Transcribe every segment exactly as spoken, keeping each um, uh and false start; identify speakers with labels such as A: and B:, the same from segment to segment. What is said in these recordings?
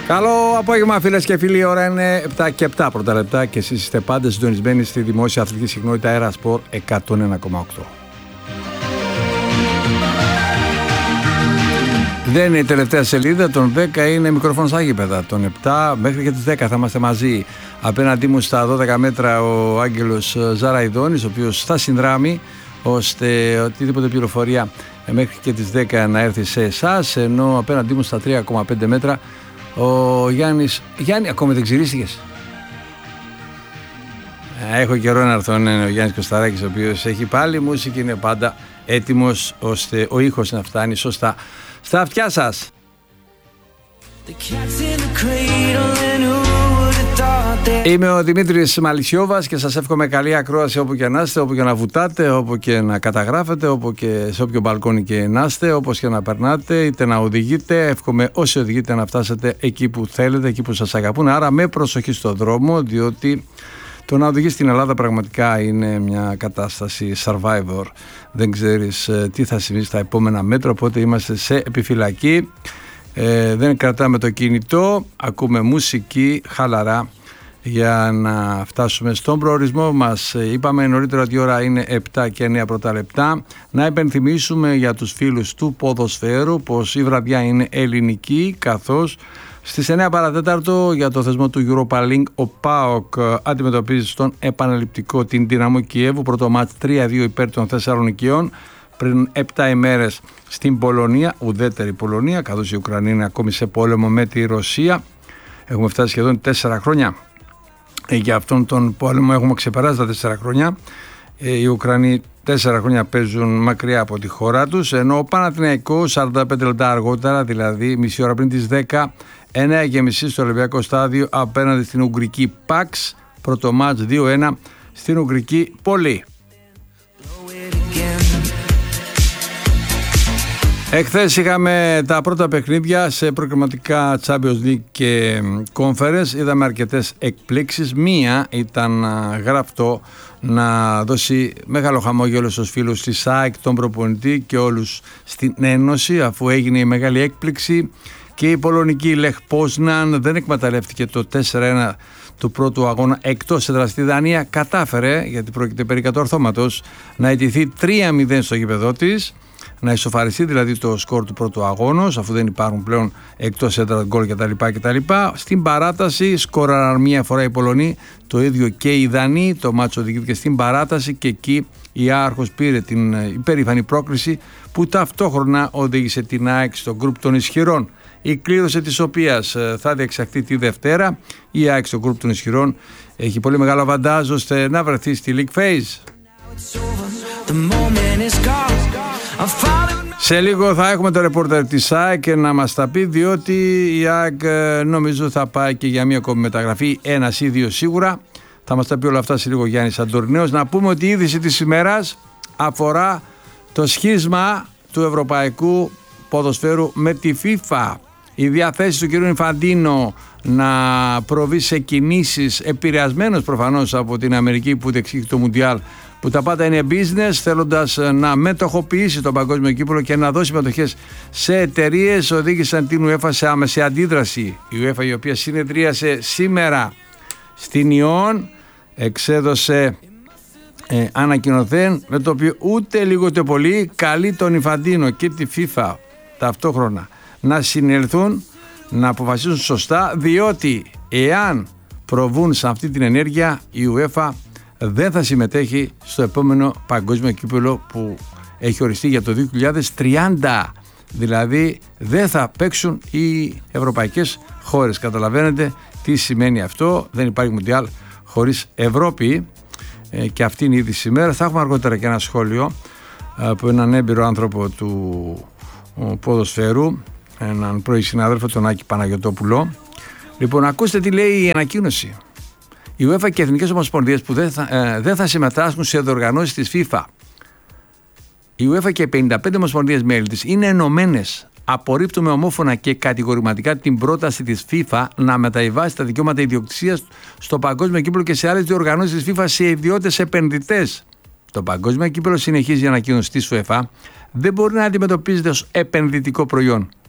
A: Καλό απόγευμα, φίλες και φίλοι. Η ώρα είναι επτά και επτά πρώτα λεπτά και εσείς είστε πάντα συντονισμένοι στη δημόσια αθλητική συχνότητα Αέρα Σπορ εκατόν ένα κόμμα οκτώ. Δεν είναι η τελευταία σελίδα, των δέκα είναι μικρόφωνο στα γήπεδα. Των επτά μέχρι και τις δέκα θα είμαστε μαζί. Απέναντί μου στα δώδεκα μέτρα ο Άγγελος Ζαραϊδόνης, ο οποίος θα συνδράμει ώστε οτιδήποτε πληροφορία μέχρι και τις δέκα να έρθει σε εσάς, ενώ απέναντί μου στα τρία κόμμα πέντε μέτρα ο Γιάννης. Γιάννη, ακόμη δεν ξυρίστηκες? Έχω καιρό να έρθω, είναι ο Γιάννης Κωσταράκης, ο οποίος έχει πάλι μουσική, είναι πάντα έτοιμος ώστε ο ήχος να φτάνει σωστά στα αυτιά σας. Είμαι ο Δημήτρης Μαλισσιόβας και σας εύχομαι καλή ακρόαση όπου και να είστε, όπου και να βουτάτε, όπου και να καταγράφετε, όπου και σε όποιο μπαλκόνι και να είστε, όπως και να περνάτε, είτε να οδηγείτε. Εύχομαι όσοι οδηγείτε να φτάσετε εκεί που θέλετε, εκεί που σας αγαπούν. Άρα με προσοχή στο δρόμο, διότι το να οδηγείς στην Ελλάδα πραγματικά είναι μια κατάσταση survivor. Δεν ξέρεις τι θα συμβεί στα επόμενα μέτρα, οπότε είμαστε σε επιφυλακή. Ε, δεν κρατάμε το κινητό, ακούμε μουσική χαλαρά για να φτάσουμε στον προορισμό μας. Είπαμε νωρίτερα ότι η ώρα είναι επτά και εννέα πρώτα λεπτά. Να υπενθυμίσουμε για τους φίλους του ποδοσφαίρου πως η βραδιά είναι ελληνική, καθώς στις εννέα παρατέταρτο για το θεσμό του Europa League ο ΠΑΟΚ αντιμετωπίζει στον επαναληπτικό την Δυναμό Κιέβου, πρώτο μάτς τρία δύο υπέρ των Θεσσαλονικιών. Πριν επτά ημέρες στην Πολωνία, ουδέτερη Πολωνία, καθώς η Ουκρανία είναι ακόμη σε πόλεμο με τη Ρωσία. Έχουμε φτάσει σχεδόν τέσσερα χρόνια. Ε, για αυτόν τον πόλεμο έχουμε ξεπεράσει τα τέσσερα χρόνια. Ε, οι Ουκρανοί τέσσερα χρόνια παίζουν μακριά από τη χώρα τους, ενώ ο Παναθηναϊκός σαράντα πέντε λεπτά αργότερα, δηλαδή μισή ώρα πριν τις δέκα, εννέα και μισή στο Ολυμπιακό Στάδιο απέναντι στην Ουγγρική Παξ, πρώτο μάτς δύο ένα στην Ουγγρική Πόλη. Εχθές είχαμε τα πρώτα παιχνίδια σε προκριματικά Champions League και Conference. Είδαμε αρκετές εκπλήξεις. Μία ήταν γραφτό να δώσει μεγάλο χαμόγελο στους φίλους της ΑΕΚ, τον προπονητή και όλους στην Ένωση, αφού έγινε η μεγάλη έκπληξη και η πολωνική Λεχ Πόσναν δεν εκμεταλλεύτηκε το τέσσερα ένα του πρώτου αγώνα εκτός έδρας στη Δανία. Κατάφερε, γιατί πρόκειται περί κατορθώματος, να ιτηθεί τρία μηδέν στο γήπεδό της, να ισοφαριστεί δηλαδή το σκορ του πρώτου αγώνος, αφού δεν υπάρχουν πλέον εκτός έδρας γκολ κτλ. κτλ. Στην παράταση σκόραραν μία φορά οι Πολωνοί, το ίδιο και οι Δανείοι. Το μάτσο οδηγήθηκε στην παράταση και εκεί η Άρχος πήρε την υπερήφανη πρόκριση που ταυτόχρονα οδήγησε την ΑΕΚ στο γκρουπ των ισχυρών, η κλήρωση της οποίας θα διεξαχθεί τη Δευτέρα. Η ΑΕΚ στο γκρουπ των ισχυρών έχει πολύ μεγάλο αβαντάζ ώστε να βρεθεί στη League Phase. Σε λίγο θα έχουμε το ρεπόρτερ της ΑΕΚ να μας τα πει, διότι η ΑΕΚ νομίζω θα πάει και για μία ακόμη μεταγραφή, ένας ή δύο σίγουρα. Θα μας τα πει όλα αυτά σε λίγο Γιάννης Αντορνέος. Να πούμε ότι η είδηση της ημέρας αφορά το σχίσμα του ευρωπαϊκού ποδοσφαίρου με τη FIFA. Η διαθέση του κ. Ινφαντίνο να προβεί σε κινήσεις, επηρεασμένος προφανώς από την Αμερική που διεξήχθη το Μουντιάλ, που τα πάντα είναι business, θέλοντας να μετοχοποιήσει τον παγκόσμιο κύπελλο και να δώσει μετοχές σε εταιρείες, οδήγησαν την UEFA σε άμεση αντίδραση. Η UEFA, η οποία συνεδρίασε σήμερα στην Ιόν, εξέδωσε ε, ανακοινωθέν με το οποίο ούτε λίγο ούτε πολύ καλεί τον Ινφαντίνο και τη FIFA ταυτόχρονα να συνελθούν, να αποφασίσουν σωστά, διότι εάν προβούν σε αυτή την ενέργεια η UEFA δεν θα συμμετέχει στο επόμενο παγκόσμιο κύπελλο που έχει οριστεί για το δύο χιλιάδες τριάντα. Δηλαδή δεν θα παίξουν οι ευρωπαϊκές χώρες. Καταλαβαίνετε τι σημαίνει αυτό. Δεν υπάρχει Μουντιάλ χωρίς Ευρώπη, ε, και αυτή είναι η είδηση σήμερα. Θα έχουμε αργότερα και ένα σχόλιο ε, από έναν έμπειρο άνθρωπο του ο, ποδοσφαίρου, έναν πρώην συνάδελφο, τον Άκη Παναγιωτόπουλο. Λοιπόν, ακούστε τι λέει η ανακοίνωση. Η UEFA και οι εθνικές ομοσπονδίες που δεν θα, ε, δεν θα συμμετάσχουν σε διοργανώσεις της FIFA. Η UEFA και οι πενήντα πέντε ομοσπονδίες μέλη της είναι ενωμένες. Απορρίπτουμε ομόφωνα και κατηγορηματικά την πρόταση της FIFA να μεταβιβάσει τα δικαιώματα ιδιοκτησίας στο παγκόσμιο κύπελλο και σε άλλες διοργανώσεις της FIFA σε ιδιώτες επενδυτές. Το παγκόσμιο κύπελλο, συνεχίζει η ανακοίνωση της UEFA, δεν μπορεί να αντιμετωπίζεται ως επενδυτικό προϊόν.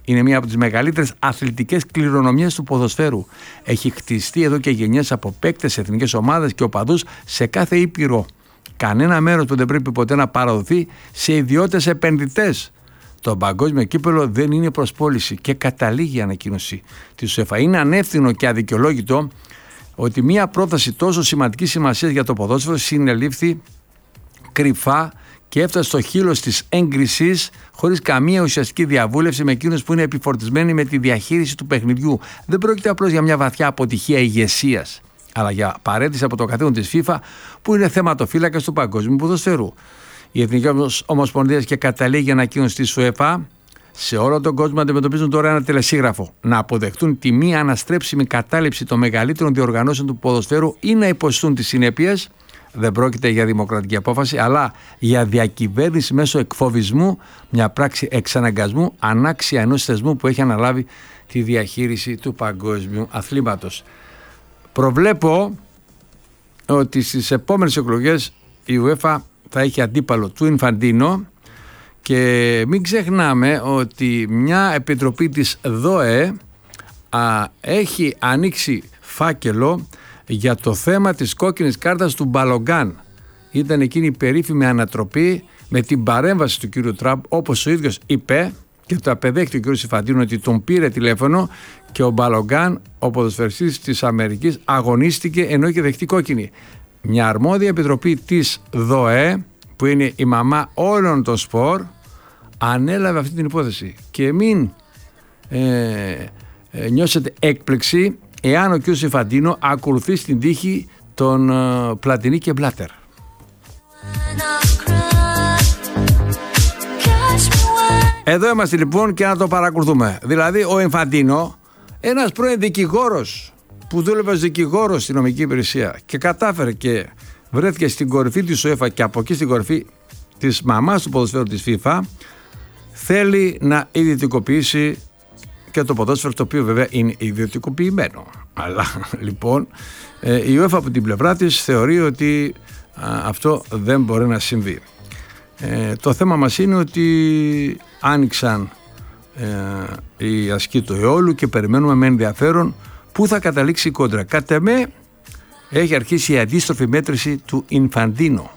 A: Είναι μία από τις μεγαλύτερες αθλητικές κληρονομιές του ποδοσφαίρου. Έχει χτιστεί εδώ και γενιές από παίκτες, εθνικές ομάδες και οπαδούς σε κάθε ήπειρο. Κανένα μέρος που δεν πρέπει ποτέ να παραδοθεί σε ιδιώτες επενδυτές. Το παγκόσμιο κύπελλο δεν είναι προς πώληση και καταλήγει η ανακοίνωση της UEFA. Είναι ανεύθυνο και αδικαιολόγητο ότι μια πρόταση τόσο σημαντική σημασία για το ποδόσφαιρο συνελήφθη κρυφά και έφτασε στο χείλος της έγκρισης χωρίς καμία ουσιαστική διαβούλευση με εκείνους που είναι επιφορτισμένοι με τη διαχείριση του παιχνιδιού. Δεν πρόκειται απλώς για μια βαθιά αποτυχία ηγεσίας, αλλά για παρέτηση από το καθήκον της FIFA που είναι θεματοφύλακας του παγκόσμιου ποδοσφαίρου. Η Εθνική Ομοσπονδία και καταλήγει ανακοίνωση της UEFA σε όλο τον κόσμο αντιμετωπίζουν τώρα ένα τελεσίγραφο. Να αποδεχτούν τη μία αναστρέψιμη κατάληψη των μεγαλύτερων διοργανώσεων του ποδοσφαίρου ή να υποστούν τις συνέπειες. Δεν πρόκειται για δημοκρατική απόφαση, αλλά για διακυβέρνηση μέσω εκφοβισμού, μια πράξη εξαναγκασμού ανάξια ενός θεσμού που έχει αναλάβει τη διαχείριση του παγκόσμιου αθλήματος. Προβλέπω ότι στις επόμενες εκλογές η UEFA θα έχει αντίπαλο του Ινφαντίνο και μην ξεχνάμε ότι μια επιτροπή της ΔΟΕ α, έχει ανοίξει φάκελο για το θέμα της κόκκινης κάρτας του Μπαλογκάν. Ήταν εκείνη η περίφημη ανατροπή με την παρέμβαση του κύριου Τραμπ, όπως ο ίδιος είπε και το απεδέχτηκε ο κύριος Ινφαντίνο ότι τον πήρε τηλέφωνο και ο Μπαλογκάν, ο ποδοσφαιριστής της Αμερικής, αγωνίστηκε ενώ είχε δεχτεί κόκκινη. Μια αρμόδια επιτροπή της ΔΟΕ, που είναι η μαμά όλων των σπορ, ανέλαβε αυτή την υπόθεση. Και μην ε, ε, νιώσετε έκπληξη εάν ο κ. Ινφαντίνο ακολουθεί στην τύχη των ε, Πλατινί και Μπλάτερ. Εδώ είμαστε λοιπόν και να το παρακολουθούμε. Δηλαδή ο Ινφαντίνο, ένας πρώην δικηγόρος που δούλευε ως δικηγόρος στην νομική υπηρεσία και κατάφερε και βρέθηκε στην κορυφή της UEFA και από εκεί στην κορυφή της μαμάς του ποδοσφαίρου της FIFA, θέλει να ιδιωτικοποιήσει και το ποδόσφαιρο, το οποίο βέβαια είναι ιδιωτικοποιημένο. Αλλά λοιπόν η UEFA από την πλευρά της θεωρεί ότι α, αυτό δεν μπορεί να συμβεί. Ε, το θέμα μας είναι ότι άνοιξαν ε, οι ασκοί του αιώλου και περιμένουμε με ενδιαφέρον πού θα καταλήξει η κόντρα. Κατ' εμέ έχει αρχίσει η αντίστροφη μέτρηση του Ινφαντίνο.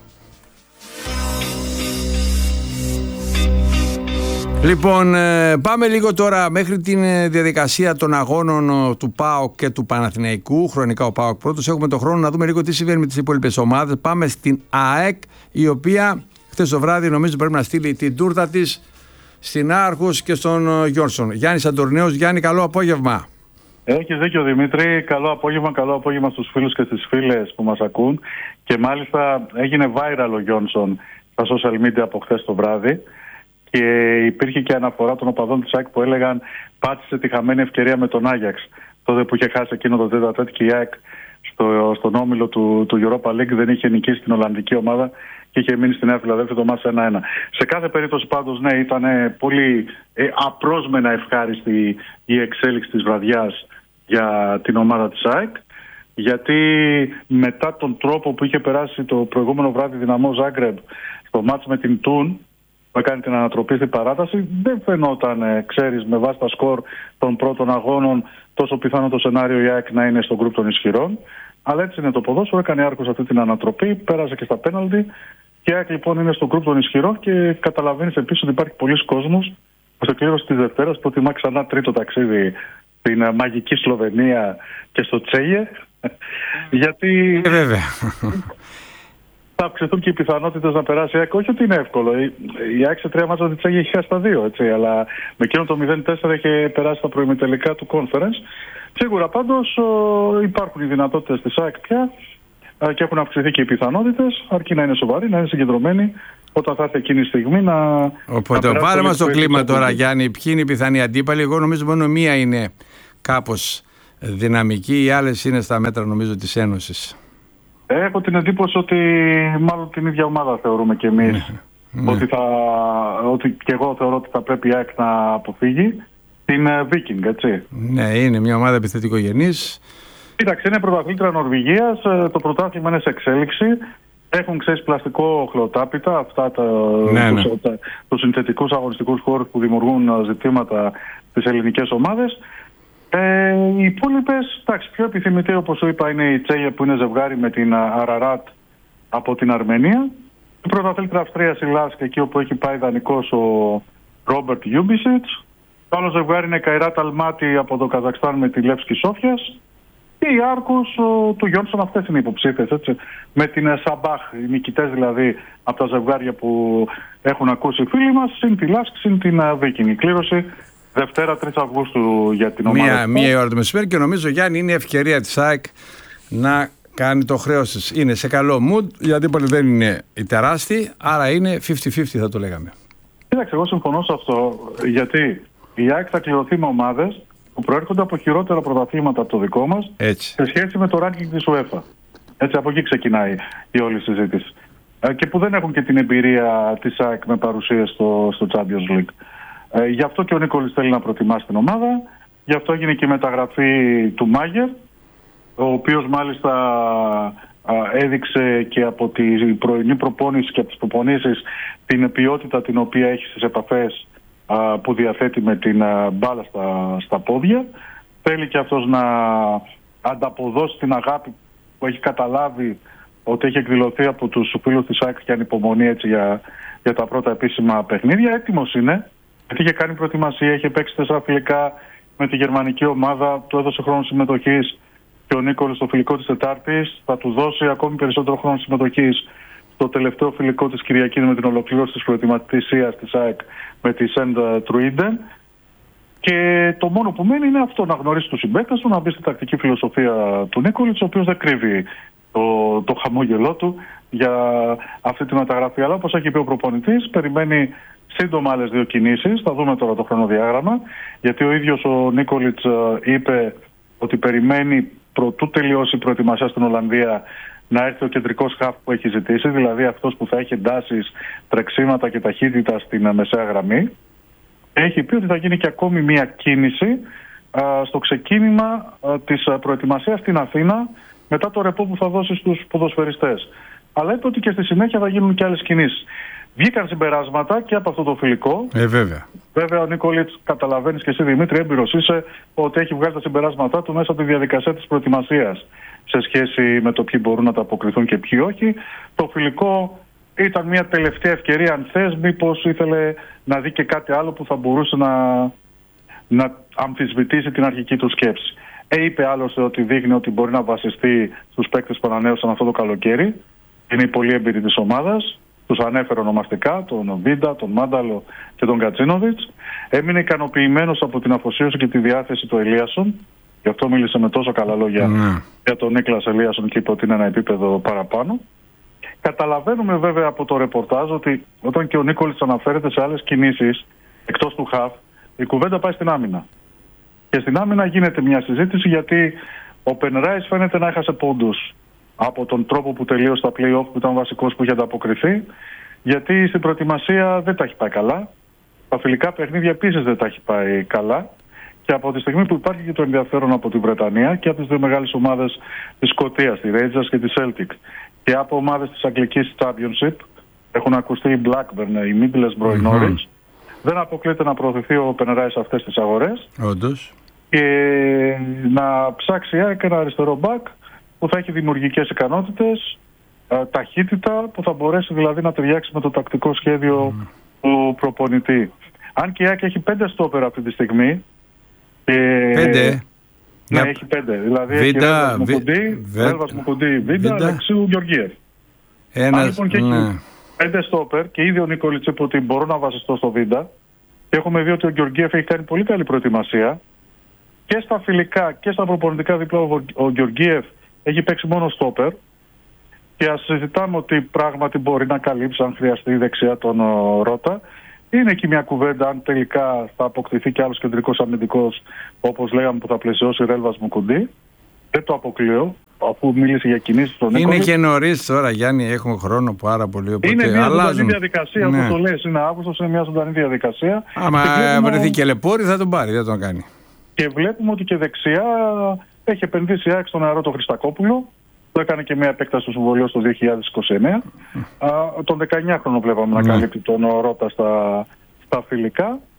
A: Λοιπόν, πάμε λίγο τώρα μέχρι την διαδικασία των αγώνων του ΠΑΟΚ και του Παναθηναϊκού. Χρονικά ο ΠΑΟΚ πρώτος. Έχουμε τον χρόνο να δούμε λίγο τι συμβαίνει με τις υπόλοιπες ομάδες. Πάμε στην ΑΕΚ, η οποία χθες το βράδυ νομίζω πρέπει να στείλει την τούρτα της στην Άρχους και στον Γιόνσον. Γιάννης Αντορνέος. Γιάννη, καλό απόγευμα.
B: Έχεις δίκιο, Δημήτρη. Καλό απόγευμα, καλό απόγευμα στους φίλους και στις φίλες που μας ακούν. Και μάλιστα έγινε viral ο Γιόνσον στα social media από χθες το βράδυ. Και υπήρχε και αναφορά των οπαδών της ΑΕΚ που έλεγαν πάτησε τη χαμένη ευκαιρία με τον Άγιαξ. Τότε που είχε χάσει εκείνο το τέταρτο τέταρτο και η ΑΕΚ στο, στον όμιλο του, του Europa League δεν είχε νικήσει την Ολλανδική ομάδα και είχε μείνει στη Νέα Φιλαδέλφια το μάτς ένα ένα. Σε κάθε περίπτωση πάντως, ναι, ήταν πολύ ε, απρόσμενα ευχάριστη η εξέλιξη της βραδιάς για την ομάδα της ΑΕΚ. Γιατί μετά τον τρόπο που είχε περάσει το προηγούμενο βράδυ Δυναμό Ζάγκρεμπ στο μάτς με την Τούν, που έκανε την ανατροπή στην παράταση, δεν φαινόταν, ξέρεις, με βάση τα σκορ των πρώτων αγώνων, τόσο πιθανό το σενάριο η ΑΕΚ να είναι στο γκρουπ των ισχυρών. Αλλά έτσι είναι το ποδόσφαιρο, έκανε Άρκος αυτή την ανατροπή, πέρασε και στα πέναλτι. Και η ΑΕΚ λοιπόν είναι στο γκρουπ των ισχυρών και καταλαβαίνεις επίσης ότι υπάρχει πολλοί κόσμος που στο κλήρωση της Δευτέρας προτιμά ξανά τρίτο ταξίδι στην μαγική Σλοβενία και στο Τσέγε. Γιατί.
A: Ε, βέβαια.
B: Θα αυξηθούν και οι πιθανότητες να περάσει η ΑΕΚ. Όχι ότι είναι εύκολο. Η ΑΕΚ σε τρία μάτσα τη Τσέγη έχει χάσει τα δύο. Έτσι, αλλά με εκείνο το μηδέν τέσσερα είχε περάσει τα προημιτελικά του Conference. Σίγουρα πάντως υπάρχουν οι δυνατότητες της ΑΕΚ πια και έχουν αυξηθεί και οι πιθανότητες. Αρκεί να είναι σοβαροί, να είναι συγκεντρωμένοι όταν θα έρθει εκείνη η στιγμή να.
A: Οπότε πάρε μας το κλίμα τώρα, Γιάννη. Ποιοι είναι οι πιθανοί αντίπαλοι? Εγώ νομίζω μόνο μία είναι κάπως δυναμική, οι άλλες είναι στα μέτρα νομίζω της Ένωσης.
B: Έχω την εντύπωση ότι μάλλον την ίδια ομάδα θεωρούμε κι εμείς. Ναι. Ότι, θα, ότι και εγώ θεωρώ ότι θα πρέπει η ΑΕΚ να αποφύγει την Viking, έτσι.
A: Ναι, είναι μια ομάδα επιθετικογενής.
B: Κοίταξε, είναι πρωταθλήτρια Νορβηγίας, το πρωτάθλημα είναι σε εξέλιξη. Έχουν, ξέρεις, πλαστικό χλωτάπιτα, αυτά τα, ναι, τους, ναι. τους συνθετικούς αγωνιστικούς χώρους που δημιουργούν ζητήματα τις ελληνικές ομάδες. Ε, οι υπόλοιπες, εντάξει, πιο επιθυμητή όπως σου είπα είναι η Τσέγε που είναι ζευγάρι με την Αραράτ από την Αρμενία. Η πρωταθλήτρια Αυστρίας η Λάσκ, εκεί όπου έχει πάει δανεικός ο Ρόμπερτ Γιούμπισιτς. Το άλλο ζευγάρι είναι η Καϊράτ Αλμάτι από το Καζακστάν με τη Λεύσκη Σόφιας. Και οι Άρκους ο, του Γιόνσον, αυτές είναι οι υποψήφιες, έτσι. Με την Σαμπάχ, οι νικητές δηλαδή από τα ζευγάρια που έχουν ακούσει οι φίλοι μας, συν τη Λάσκ, συν την Βίκινγκ. Κλήρωση Δευτέρα τρεις Αυγούστου για την ομάδα.
A: Μία, μία ώρα το μεσημέρι και νομίζω, Γιάννη, είναι η ευκαιρία της ΑΕΚ να κάνει το χρέος της. Είναι σε καλό mood, γιατί πάλι δεν είναι η τεράστια, άρα είναι πενήντα πενήντα θα το λέγαμε.
B: Κοίταξε, εγώ συμφωνώ σε αυτό, γιατί η ΑΕΚ θα κληρωθεί με ομάδες που προέρχονται από χειρότερα πρωταθλήματα από το δικό μας σε σχέση με το ranking της UEFA. Έτσι, από εκεί ξεκινάει η όλη συζήτηση. Ε, και που δεν έχουν και την εμπειρία της ΑΕΚ με παρουσία στο, στο Champions League. Ε, γι' αυτό και ο Νίκολης θέλει να προτιμάσει την ομάδα. Γι' αυτό έγινε και η μεταγραφή του Μάγερ, ο οποίος μάλιστα α, έδειξε και από την πρωινή προπόνηση και από τις προπονήσεις την ποιότητα την οποία έχει στις επαφές α, που διαθέτει με την α, μπάλα στα, στα πόδια. Θέλει και αυτός να ανταποδώσει την αγάπη που έχει καταλάβει ότι έχει εκδηλωθεί από τους φίλους της ΑΕΚ και ανυπομονή έτσι για, για τα πρώτα επίσημα παιχνίδια. Έτοιμος είναι, γιατί είχε κάνει προετοιμασία, είχε παίξει τέσσερα φιλικά με τη γερμανική ομάδα, του έδωσε χρόνο συμμετοχής και ο Νίκολης στο φιλικό της Τετάρτης. Θα του δώσει ακόμη περισσότερο χρόνο συμμετοχής στο τελευταίο φιλικό της Κυριακής με την ολοκλήρωση της προετοιμασίας της ΑΕΚ με τη Σεντ Τρουίντεν. Και το μόνο που μένει είναι αυτό, να γνωρίσει τους συμπαίκτες του, να μπει στη τακτική φιλοσοφία του Νίκολιτς, ο οποίος δεν κρύβει το, το χαμόγελό του για αυτή τη μεταγραφή. Αλλά όπως έχει πει ο προπονητής, περιμένει σύντομα άλλες δύο κινήσεις. Θα δούμε τώρα το χρονοδιάγραμμα, γιατί ο ίδιος ο Νίκολιτς είπε ότι περιμένει προτού τελειώσει η προετοιμασία στην Ολλανδία να έρθει ο κεντρικός χαφ που έχει ζητήσει, δηλαδή αυτός που θα έχει εντάσεις, τρεξίματα και ταχύτητα στην μεσαία γραμμή. Έχει πει ότι θα γίνει και ακόμη μία κίνηση α, στο ξεκίνημα α, της προετοιμασίας στην Αθήνα μετά το ρεπό που θα δώσει στους ποδοσφαιριστές. Αλλά είπε ότι και στη συνέχεια θα γίνουν και άλλες κινήσεις. Βγήκαν συμπεράσματα και από αυτό το φιλικό.
A: Ε, βέβαια.
B: Βέβαια ο Νίκολιτς, καταλαβαίνεις και εσύ Δημήτρη, έμπειρος είσαι, ότι έχει βγάλει τα συμπεράσματά του μέσα από τη διαδικασία της προετοιμασίας σε σχέση με το ποιοι μπορούν να τα αποκριθούν και ποιοι όχι. Το φιλικό ήταν μια τελευταία ευκαιρία, αν θες, μήπως ήθελε να δει και κάτι άλλο που θα μπορούσε να, να αμφισβητήσει την αρχική του σκέψη. Ε, είπε άλλωστε ότι δείχνει ότι μπορεί να βασιστεί στους παίκτες που ανανέωσαν αυτό το καλοκαίρι. Είναι οι πολύ έμπειροι της ομάδας. Τους ανέφερε ονομαστικά, τον Βίντα, τον Μάνταλο και τον Κατσίνοβιτς. Έμεινε ικανοποιημένος από την αφοσίωση και τη διάθεση του Ελίασον. Γι' αυτό μίλησε με τόσο καλά λόγια mm. για τον Νίκλας Ελίασον και είπε ότι είναι ένα επίπεδο παραπάνω. Καταλαβαίνουμε βέβαια από το ρεπορτάζ ότι όταν και ο Νίκολης αναφέρεται σε άλλες κινήσεις εκτός του χαφ, η κουβέντα πάει στην άμυνα. Και στην άμυνα γίνεται μια συζήτηση, γιατί ο Πενράις φαίνεται να έχασε πόντους από τον τρόπο που τελείωσε τα play-off, που ήταν βασικός που είχε ανταποκριθεί, γιατί στην προετοιμασία δεν τα έχει πάει καλά. Τα φιλικά παιχνίδια επίσης δεν τα έχει πάει καλά. Και από τη στιγμή που υπάρχει και το ενδιαφέρον από τη Βρετανία και από τις δύο μεγάλες ομάδες της Σκωτίας, τη Rangers και τη Celtic, και από ομάδες της Αγγλικής Championship, έχουν ακουστεί η Blackburn, η Middlesbrough, η Norwich, mm-hmm. δεν αποκλείται να προωθηθεί ο Πενράις σε αυτές τις αγορές.
A: Όντως.
B: Και να ψάξει και ένα αριστερό μπακ που θα έχει δημιουργικές ικανότητες, ταχύτητα, που θα μπορέσει δηλαδή να ταιριάξει με το τακτικό σχέδιο mm. του προπονητή. Αν και η ΑΕΚ έχει πέντε στόπερ αυτή τη στιγμή. Και...
A: Πέντε.
B: Ναι, yeah. έχει πέντε. Δηλαδή
A: Βίντα,
B: έχει Ρέλβας Μουκουντή, Βίντα, Αλεξίου, Γεωργίευ.
A: Ένας,
B: λοιπόν και
A: ναι.
B: έχει πέντε στόπερ και ήδη ο Νίκολιτς είπε ότι μπορώ να βασιστώ στο Βίντα. Και έχουμε δει ότι ο Γεωργίευ έχει κάνει πολύ καλή προετοιμασία. Και στα φιλικά και στα προπονητικά διπλά ο Γεωργίευ έχει παίξει μόνο στόπερ. Και ας συζητάμε ότι πράγματι μπορεί να καλύψει, αν χρειαστεί, δεξιά τον uh, Ρώτα. Είναι εκεί μια κουβέντα αν τελικά θα αποκτηθεί και άλλος κεντρικός αμυντικός, όπως λέγαμε, που θα πλαισιώσει Ρέλβας Μουκουντή. Δεν το αποκλείω, αφού μίλησε για κινήσεις στον Νίκολη.
A: Είναι και νωρίς τώρα, Γιάννη, έχουμε χρόνο πάρα πολύ. Οπότε
B: είναι μια
A: αλλάζουν.
B: ζωντανή διαδικασία, ναι. Όπως το λες, είναι Αύγουστος, είναι μια ζωντανή διαδικασία.
A: Άμα βλέπουμε... βρεθεί και Λεπόρη θα τον πάρει, δεν τον κάνει. Και
B: βλέπουμε ότι και δεξιά έχει επενδύσει η ΑΕΚ στον νεαρό τον Χριστακόπουλο. Το έκανε και μια επέκταση του συμβολίου στο δύο χιλιάδες είκοσι εννέα. Α, τον δεκαεννιάχρονο βλέπαμε mm. να καλύπτει τον Ρώτα στα, στα φιλικά.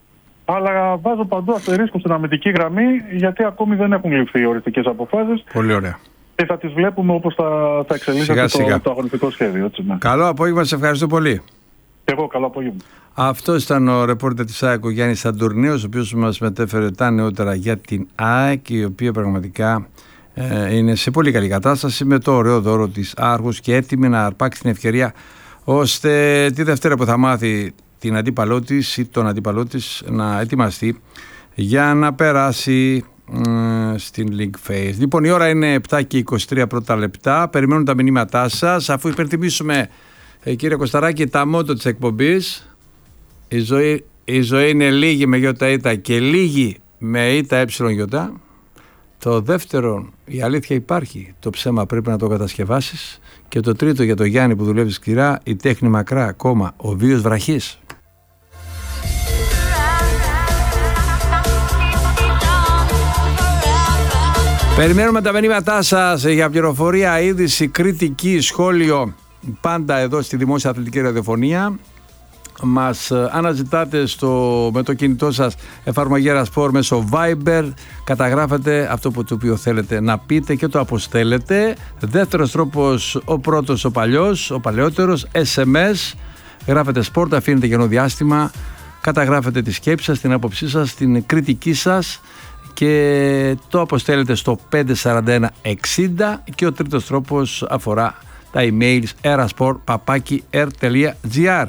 B: Αλλά βάζω παντού αστερίσκο στην αμυντική γραμμή, γιατί ακόμη δεν έχουν ληφθεί οι οριστικές αποφάσεις.
A: Πολύ ωραία.
B: Και θα τις βλέπουμε όπως θα, θα εξελίσσεται το, το αγωνιστικό σχέδιο. Έτσι, ναι.
A: Καλό απόγευμα, σε ευχαριστώ πολύ.
B: Και εγώ, καλό απόγευμα.
A: Αυτό ήταν ο ρεπόρτερ της ΑΕΚ, ο Γιάννης Σαντουρνίος, ο οποίος μας μετέφερε τα νεότερα για την ΑΕΚ, η οποία πραγματικά ε, είναι σε πολύ καλή κατάσταση, με το ωραίο δώρο της Άρχους και έτοιμη να αρπάξει την ευκαιρία, ώστε τη Δευτέρα που θα μάθει την αντίπαλό της ή τον αντίπαλό της να ετοιμαστεί για να περάσει ε, στην League Phase. Λοιπόν, η ώρα είναι επτά και είκοσι τρία πρώτα λεπτά. Περιμένουν τα μηνύματά σας, αφού υπενθυμίσουμε, ε, κύριε Κωσταράκη, τα μότο της εκπομπής. Η ζωή, η ζωή είναι λίγη με γιώτα ήτα και λίγη με ήτα ε γιώτα. Το δεύτερο, η αλήθεια υπάρχει, το ψέμα πρέπει να το κατασκευάσεις. Και το τρίτο, για το Γιάννη που δουλεύει σκληρά, η τέχνη μακρά ακόμα, ο βίος βραχής. Περιμένουμε τα μηνύματά σας για πληροφορία, είδηση, κριτική, σχόλιο, πάντα εδώ στη Δημόσια Αθλητική Ραδιοφωνία. Μας αναζητάτε στο, με το κινητό σας εφαρμογή Sport μέσω Viber, καταγράφετε αυτό που το οποίο θέλετε να πείτε και το αποστέλλετε. Δεύτερος τρόπος, ο πρώτος, ο παλιός, ο παλαιότερος, ες εμ ες, γράφετε Sport, αφήνετε κενό διάστημα, καταγράφετε τη σκέψη σας, την άποψή σας, την κριτική σας και το αποστέλλετε στο πέντε τέσσερα ένα εξήντα. Και ο τρίτος τρόπος αφορά τα emails erasport παπάκι ερ τελεία τζι άρ.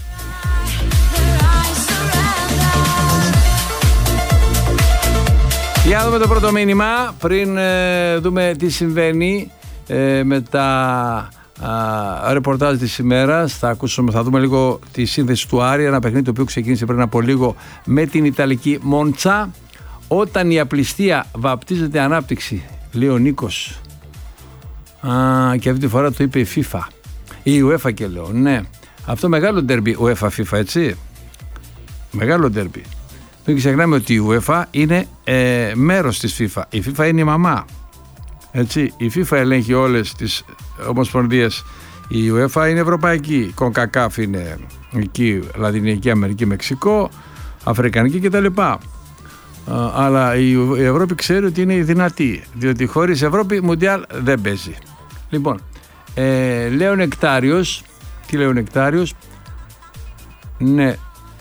A: Για να δούμε το πρώτο μήνυμα πριν ε, δούμε τι συμβαίνει ε, με τα α, ρεπορτάζ της ημέρας. Θα, ακούσουμε, θα δούμε λίγο τη σύνθεση του Άρη, ένα παιχνίδι το οποίο ξεκίνησε πριν από λίγο με την Ιταλική Μόντσα. Όταν η απληστία βαπτίζεται ανάπτυξη, λέει ο Νίκος. Α, και αυτή τη φορά το είπε η FIFA, η UEFA και λέω, ναι. Αυτό μεγάλο ντέρμπι UEFA FIFA, έτσι. Μεγάλο ντέρμπι. Μην ξεχνάμε ότι η UEFA είναι ε, μέρος της FIFA. Η FIFA είναι η μαμά. Έτσι, η FIFA ελέγχει όλες τις ομοσπονδίες. Η UEFA είναι ευρωπαϊκή. Η CONCACAF είναι εκεί, Λατινική Αμερική, Μεξικό, Αφρικανική κτλ. Αλλά η Ευρώπη ξέρει ότι είναι η δυνατή. Διότι χωρίς Ευρώπη Μουντιάλ δεν παίζει. Λοιπόν, ε, λέει ο Νεκτάριος. Τι λέει ο Νεκτάριος? Ναι.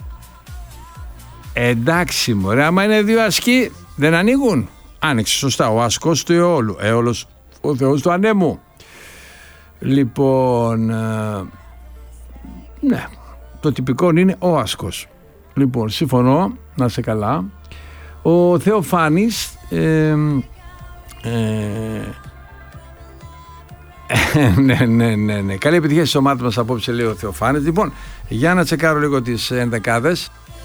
A: Εντάξει μωρέ, άμα είναι δύο ασκοί δεν ανοίγουν. Άνοιξε σωστά ο ασκός του αιώλου, αιώλος ο Θεός του ανέμου. Λοιπόν, ε, ναι, το τυπικό είναι ο ασκός. Λοιπόν, συμφωνώ, να σε καλά. Ο Θεοφάνης ε, ε, ναι, ναι, ναι, ναι. Καλή επιτυχία στις ομάδες μας απόψε, λέει ο Θεοφάνης. Λοιπόν, για να τσεκάρω λίγο τις ενδεκάδες.